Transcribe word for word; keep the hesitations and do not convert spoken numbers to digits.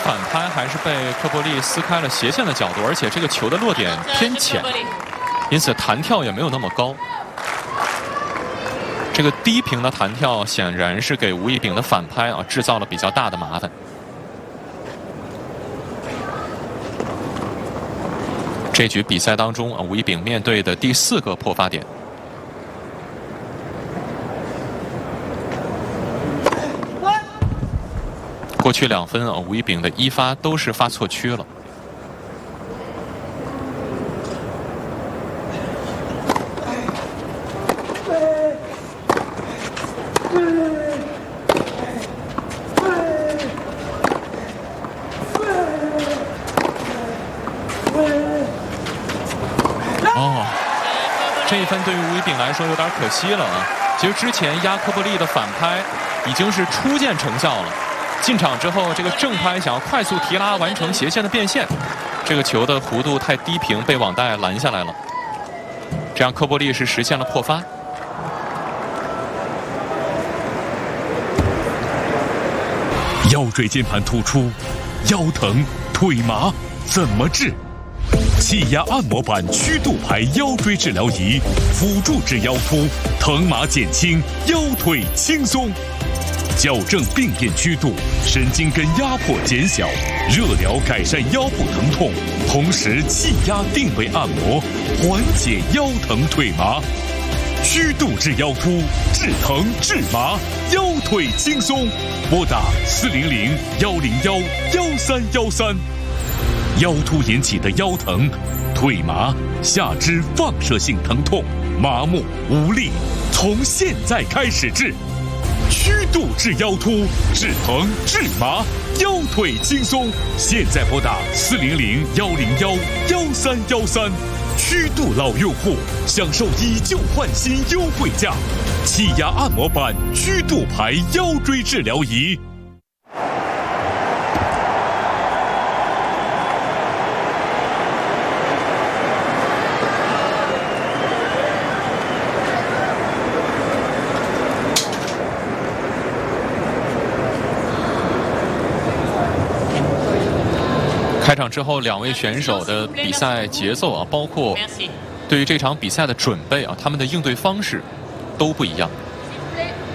反拍还是被科波利撕开了斜线的角度，而且这个球的落点偏浅，因此弹跳也没有那么高。这个低平的弹跳显然是给吴一丙的反拍啊制造了比较大的麻烦。这局比赛当中啊，吴一丙面对的第四个破发点。 过去两分啊，吴一丙的一发都是发错区了。哦，这一分对于吴一丙来说有点可惜了啊。其实之前压科波利的反拍已经是初见成效了。 进场之后，这个正拍想要快速提拉完成斜线的变线，这个球的弧度太低平，被网带拦下来了。这样科波利是实现了破发。 腰椎间盘突出，腰疼、腿麻，怎么治？气压按摩板曲度排腰椎治疗仪，辅助治腰突，疼麻减轻，腰腿轻松。 矫正病变曲度，神经根压迫减小，热疗改善腰部疼痛，同时气压定位按摩，缓解腰疼腿麻。曲度治腰突，治疼治麻，腰腿轻松。拨打四零零幺零幺幺三幺三。腰突引起的腰疼、腿麻、下肢放射性疼痛、麻木无力，从现在开始治。 曲度治腰突，治疼治麻，腰腿轻松。现在拨打四零零幺零幺幺三幺三，曲度老用户享受以旧换新优惠价，气压按摩板曲度排腰椎治疗仪。 开场之后，两位选手的比赛节奏啊，包括对于这场比赛的准备啊，他们的应对方式都不一样。